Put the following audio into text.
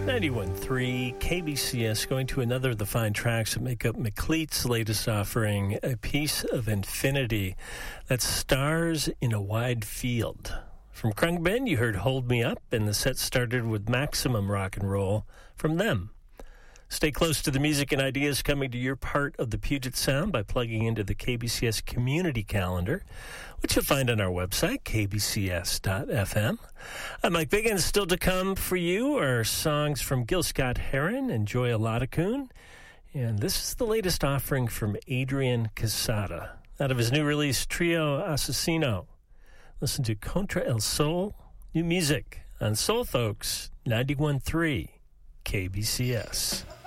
91.3 KBCS, going to another of the fine tracks that make up McLeod's latest offering, A Piece of Infinity. That's Stars in a Wide Field. From Krungbin, you heard Hold Me Up, and the set started with Maximum Rock and Roll from them. Stay close to the music and ideas coming to your part of the Puget Sound by plugging into the KBCS community calendar, which you'll find on our website, kbcs.fm. I'm Mike Biggins. Still to come for you are songs from Gil Scott-Heron and Joy Oladacoon. And this is the latest offering from Adrian Casada, out of his new release, Trio Asesino. Listen to Contra El Sol, new music on Soul Folks, 91.3 KBCS.